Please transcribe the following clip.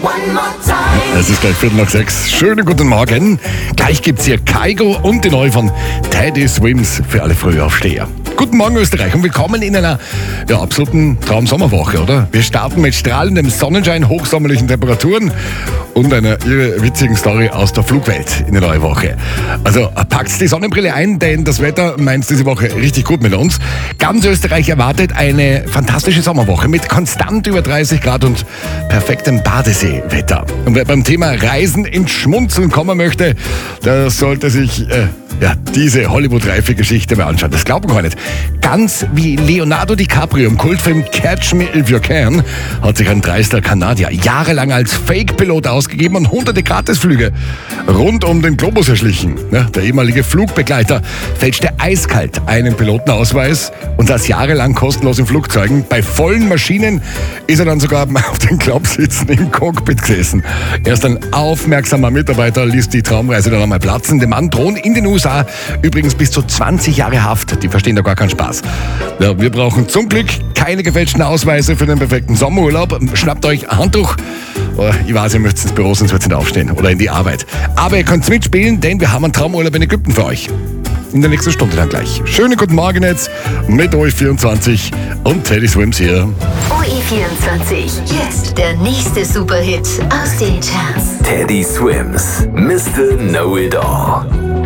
Es ist gleich 5:45. Schönen guten Morgen. Gleich gibt's hier Kaigo und die neue von Teddy Swims für alle Frühaufsteher. Guten Morgen Österreich und willkommen in einer absoluten Traum-Sommerwoche, oder? Wir starten mit strahlendem Sonnenschein, hochsommerlichen Temperaturen und einer witzigen Story aus der Flugwelt in der neue Woche. Also packt die Sonnenbrille ein, denn das Wetter meint diese Woche richtig gut mit uns. Ganz Österreich erwartet eine fantastische Sommerwoche mit konstant über 30 Grad und perfektem Badeseewetter. Und wer beim Thema Reisen ins Schmunzeln kommen möchte, der sollte sich diese Hollywood-reife Geschichte mal anschauen. Das glauben wir gar nicht. Ganz wie Leonardo DiCaprio im Kultfilm Catch Me If You Can hat sich ein dreister Kanadier jahrelang als Fake-Pilot ausgegeben und hunderte Gratisflüge rund um den Globus erschlichen. Der ehemalige Flugbegleiter fälschte eiskalt einen Pilotenausweis und saß jahrelang kostenlos in Flugzeugen. Bei vollen Maschinen ist er dann sogar auf den Klappsitzen im Cockpit gesessen. Erst ein aufmerksamer Mitarbeiter ließ die Traumreise dann einmal platzen. Dem Mann drohen in den USA übrigens bis zu 20 Jahre Haft. Die verstehen da gar keinen Spaß. Ja, wir brauchen zum Glück keine gefälschten Ausweise für den perfekten Sommerurlaub. Schnappt euch ein Handtuch. Ich weiß, ihr müsst ins Büro, sonst wird's nicht aufstehen. Oder in die Arbeit. Aber ihr könnt mitspielen, denn wir haben einen Traumurlaub in Ägypten für euch. In der nächsten Stunde dann gleich. Schönen guten Morgen jetzt mit OE24 und Teddy Swims hier. OE24, jetzt der nächste Superhit aus den Charts. Teddy Swims, Mr. Know-It-All.